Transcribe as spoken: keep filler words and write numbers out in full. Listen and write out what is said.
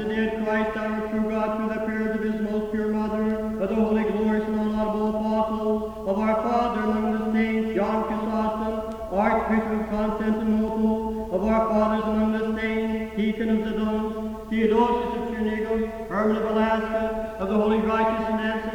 The dead Christ, our true God, through the prayers of his most pure mother, of the holy, glorious, and unlaudable apostles, of our Father among the saints, John Chrysostom, Archbishop of Constantinople, of our fathers among the saints, Deacon of Zidon, Theodosius of Trinidad, Herman of Alaska, of the holy righteous Nancy,